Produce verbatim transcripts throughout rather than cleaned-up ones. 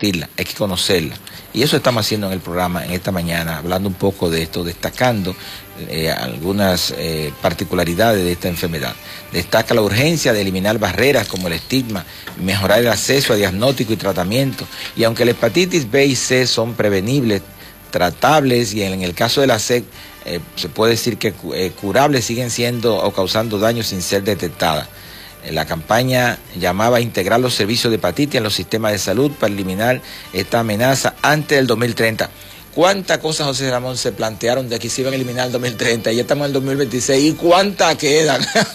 combatirla, hay que conocerla. Y eso estamos haciendo en el programa en esta mañana, hablando un poco de esto, destacando eh, algunas eh, particularidades de esta enfermedad. Destaca la urgencia de eliminar barreras como el estigma, mejorar el acceso a diagnóstico y tratamiento. Y aunque la hepatitis B y C son prevenibles, tratables y en el caso de la C eh, se puede decir que eh, curables, siguen siendo o causando daño sin ser detectadas. La campaña llamaba a integrar los servicios de hepatitis en los sistemas de salud para eliminar esta amenaza antes del dos mil treinta. ¿Cuántas cosas, José Ramón, se plantearon de que se iban a eliminar en el dos mil treinta? Ya estamos en el dos mil veintiséis. ¿Y cuántas quedan?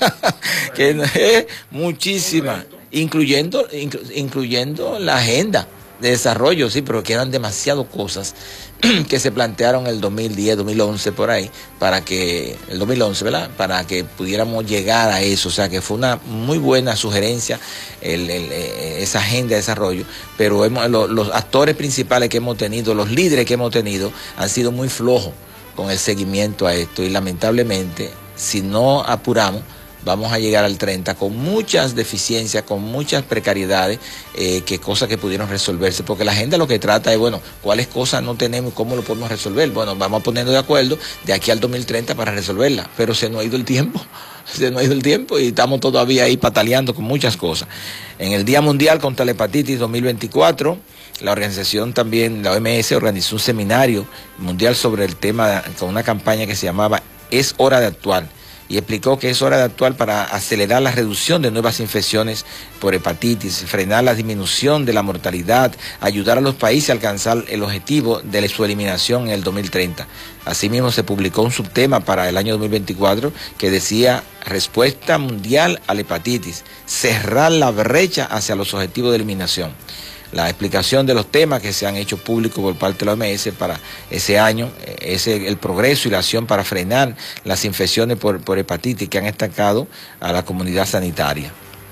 que, eh, muchísimas, incluyendo, inclu, incluyendo la agenda de desarrollo, sí, pero quedan demasiadas cosas que se plantearon en el dos mil diez, dos mil once, por ahí, para que, el dos mil once, ¿verdad? Para que pudiéramos llegar a eso. O sea, que fue una muy buena sugerencia el, el, esa agenda de desarrollo, pero hemos, lo, los actores principales que hemos tenido, los líderes que hemos tenido, han sido muy flojos con el seguimiento a esto y lamentablemente, si no apuramos, vamos a llegar al treinta con muchas deficiencias, con muchas precariedades, eh, que cosas que pudieron resolverse, porque la agenda lo que trata es, bueno, cuáles cosas no tenemos y cómo lo podemos resolver. Bueno, vamos a ponernos de acuerdo de aquí al dos mil treinta para resolverla, pero se nos ha ido el tiempo, se nos ha ido el tiempo y estamos todavía ahí pataleando con muchas cosas. En el Día Mundial contra la Hepatitis dos mil veinticuatro, la organización también, la O M S, organizó un seminario mundial sobre el tema con una campaña que se llamaba Es Hora de Actuar, y explicó que es hora de actuar para acelerar la reducción de nuevas infecciones por hepatitis, frenar la disminución de la mortalidad, ayudar a los países a alcanzar el objetivo de su eliminación en el dos mil treinta. Asimismo, se publicó un subtema para el año dos mil veinticuatro que decía respuesta mundial a la hepatitis, cerrar la brecha hacia los objetivos de eliminación. La explicación de los temas que se han hecho públicos por parte de la O M S para ese año es el progreso y la acción para frenar las infecciones por, por hepatitis que han estancado a la comunidad sanitaria.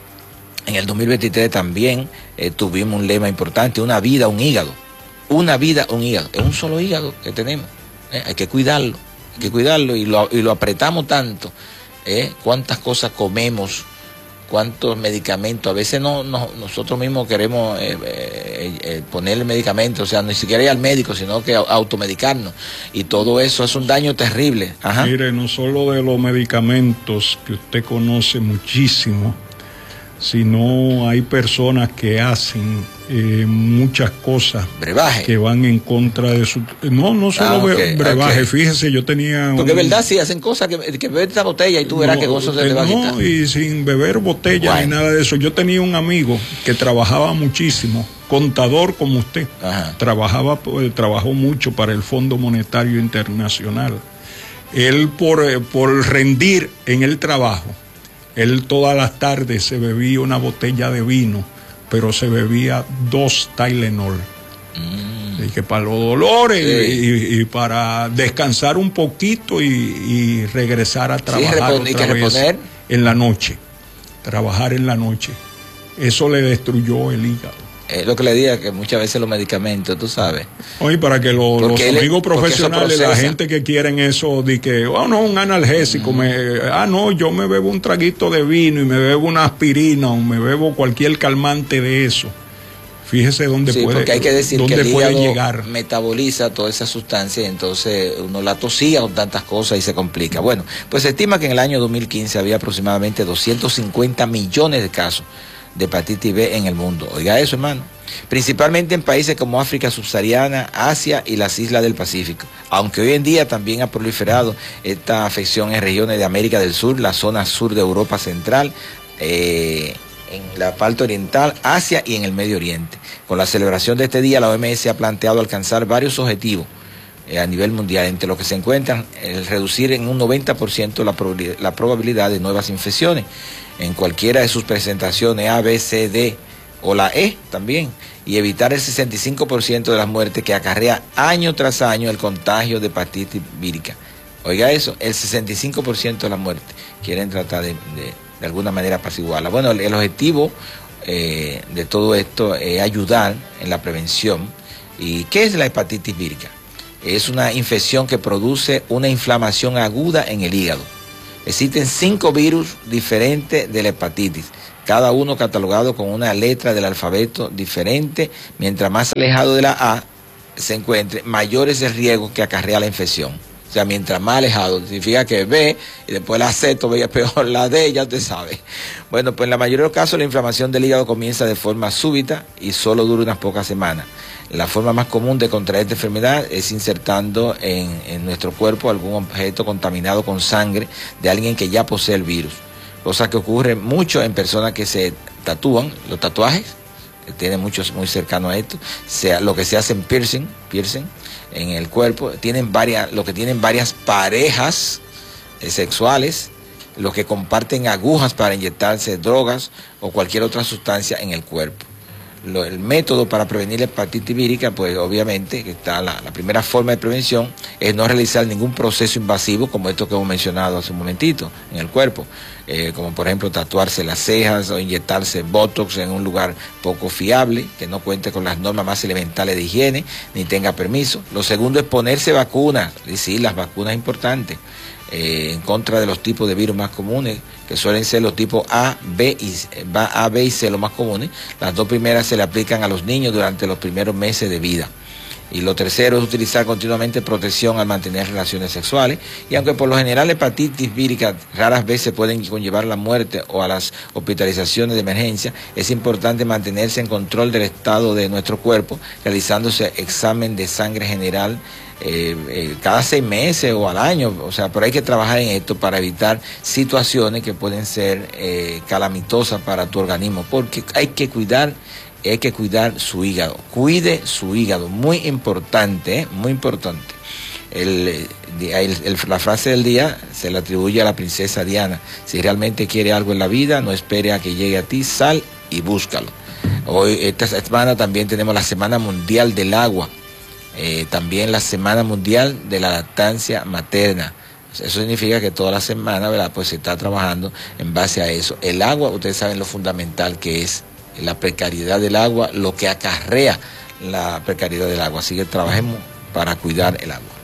En el dos mil veintitrés también eh, tuvimos un lema importante, una vida, un hígado. Una vida, un hígado. Es un solo hígado que tenemos. Eh, hay que cuidarlo, hay que cuidarlo y lo, y lo apretamos tanto. Eh, ¿Cuántas cosas comemos? ¿Cuántos medicamentos? A veces no, no nosotros mismos queremos eh, eh, eh, poner el medicamento, o sea, ni siquiera ir al médico, sino que automedicarnos. Y todo eso es un daño terrible. Ajá. Mire, no solo de los medicamentos, que usted conoce muchísimo, sino hay personas que hacen eh, muchas cosas brebaje que van en contra de su... No, no solo ah, okay, brebaje, okay. Fíjese, yo tenía... Porque es un... verdad, sí, hacen cosas que, que beber esta botella y tú verás no, que gozo se te va a quitar. No, y sin beber botella bueno. ni nada de eso. Yo tenía un amigo que trabajaba muchísimo, contador como usted, Ajá. trabajaba, trabajó mucho para el Fondo Monetario Internacional. Él por, por rendir en el trabajo, él todas las tardes se bebía una botella de vino, pero se bebía dos Tylenol. Mm. Y que para los dolores sí. y, y, y para descansar un poquito y, y regresar a trabajar sí, otra vez en la noche. Trabajar en la noche. Eso le destruyó el hígado. Es lo que le diga, que muchas veces los medicamentos, tú sabes. Oye, para que lo, los amigos profesionales, la gente que quieren eso, de que, oh no, un analgésico, mm. me, ah no, yo me bebo un traguito de vino y me bebo una aspirina o me bebo cualquier calmante de eso. Fíjese dónde sí, puede, porque hay que decir dónde que el puede hígado llegar. Metaboliza toda esa sustancia y entonces uno la tosía con tantas cosas y se complica. Bueno, pues se estima que en el año dos mil quince había aproximadamente doscientos cincuenta millones de casos de hepatitis B en el mundo. Oiga eso, hermano. Principalmente en países como África subsahariana, Asia y las islas del Pacífico. Aunque hoy en día también ha proliferado esta afección en regiones de América del Sur, la zona sur de Europa Central, eh, en la parte oriental, Asia y en el Medio Oriente. Con la celebración de este día, la O M S ha planteado alcanzar varios objetivos eh, a nivel mundial, entre los que se encuentran el reducir en un noventa por ciento la probabilidad, la probabilidad de nuevas infecciones en cualquiera de sus presentaciones A, B, C, D o la E también, y evitar el sesenta y cinco por ciento de las muertes que acarrea año tras año el contagio de hepatitis vírica. Oiga eso, el sesenta y cinco por ciento de las muertes quieren tratar de, de, de alguna manera apaciguarla. Bueno, el, el objetivo eh, de todo esto es ayudar en la prevención. ¿Y qué es la hepatitis vírica? Es una infección que produce una inflamación aguda en el hígado. Existen cinco virus diferentes de la hepatitis, cada uno catalogado con una letra del alfabeto diferente. Mientras más alejado de la A se encuentre, mayor es el riesgo que acarrea la infección. O sea, mientras más alejado, significa que B, y después la C todavía peor, la D, ya usted sabe. Bueno, pues en la mayoría de los casos la inflamación del hígado comienza de forma súbita y solo dura unas pocas semanas. La forma más común de contraer esta enfermedad es insertando en, en nuestro cuerpo algún objeto contaminado con sangre de alguien que ya posee el virus. Cosa que ocurre mucho en personas que se tatúan, los tatuajes, que tienen muchos muy cercanos a esto, sea lo que se hacen piercing, piercing en el cuerpo, tienen varias, lo que tienen varias parejas eh, sexuales, los que comparten agujas para inyectarse drogas o cualquier otra sustancia en el cuerpo. Lo, el método para prevenir la hepatitis vírica, pues obviamente que está la, la primera forma de prevención es no realizar ningún proceso invasivo como esto que hemos mencionado hace un momentito en el cuerpo, eh, como por ejemplo tatuarse las cejas o inyectarse botox en un lugar poco fiable, que no cuente con las normas más elementales de higiene ni tenga permiso. Lo segundo es ponerse vacunas, y sí, las vacunas importantes. Eh, en contra de los tipos de virus más comunes, que suelen ser los tipos A, B y, A, B y C, los más comunes. Las dos primeras se le aplican a los niños durante los primeros meses de vida. Y lo tercero es utilizar continuamente protección al mantener relaciones sexuales. Y aunque por lo general la hepatitis vírica raras veces pueden conllevar la muerte o a las hospitalizaciones de emergencia, es importante mantenerse en control del estado de nuestro cuerpo, realizándose examen de sangre general Eh, eh, cada seis meses o al año, o sea, pero hay que trabajar en esto para evitar situaciones que pueden ser eh, calamitosas para tu organismo, porque hay que cuidar, hay que cuidar su hígado, cuide su hígado, muy importante, ¿eh? muy importante. El, el, el, la frase del día se le atribuye a la princesa Diana: si realmente quiere algo en la vida, no espere a que llegue a ti, sal y búscalo. Hoy, esta semana también tenemos la Semana Mundial del Agua. Eh, también la Semana Mundial de la Lactancia Materna. Eso significa que toda la semana, ¿verdad?, pues se está trabajando en base a eso. El agua, ustedes saben lo fundamental que es la precariedad del agua, lo que acarrea la precariedad del agua. Así que trabajemos para cuidar el agua.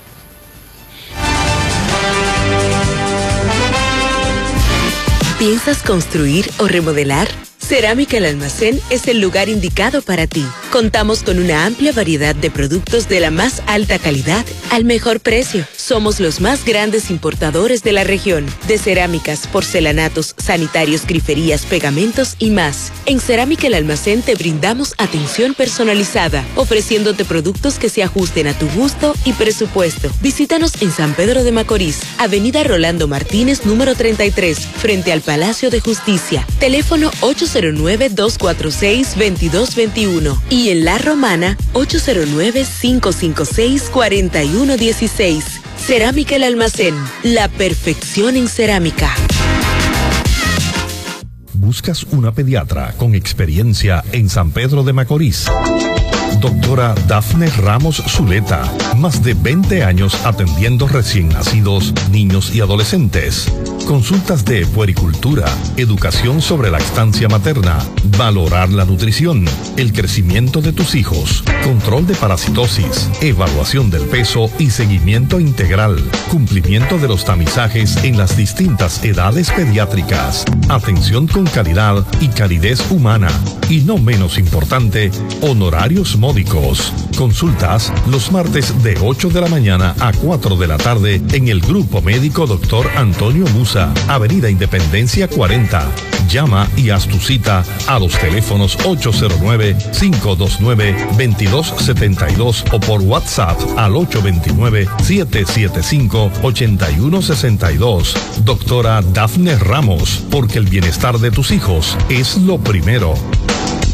¿Piensas construir o remodelar? Cerámica El Almacén es el lugar indicado para ti. Contamos con una amplia variedad de productos de la más alta calidad al mejor precio. Somos los más grandes importadores de la región, de cerámicas, porcelanatos, sanitarios, griferías, pegamentos y más. En Cerámica El Almacén te brindamos atención personalizada, ofreciéndote productos que se ajusten a tu gusto y presupuesto. Visítanos en San Pedro de Macorís, Avenida Rolando Martínez, número treinta y tres, frente al Palacio de Justicia. Teléfono ocho cero nueve, dos cuatro seis, dos dos dos uno y en La Romana ocho cero nueve, cinco cinco seis, cuatro uno uno seis. Cerámica El Almacén, la perfección en cerámica. ¿Buscas una pediatra con experiencia en San Pedro de Macorís? Doctora Dafne Ramos Zuleta, más de veinte años atendiendo recién nacidos, niños y adolescentes. Consultas de puericultura, educación sobre lactancia materna, valorar la nutrición, el crecimiento de tus hijos, control de parasitosis, evaluación del peso y seguimiento integral, cumplimiento de los tamizajes en las distintas edades pediátricas, atención con calidad y calidez humana, y no menos importante, honorarios módicos. Consultas los martes de ocho de la mañana a cuatro de la tarde en el Grupo Médico Doctor Antonio Musa, Avenida Independencia cuarenta. Llama y haz tu cita a los teléfonos ocho cero nueve, cinco dos nueve, dos dos siete dos o por WhatsApp al ocho dos nueve, siete siete cinco, ocho uno seis dos. Doctora Dafne Ramos, porque el bienestar de tus hijos es lo primero.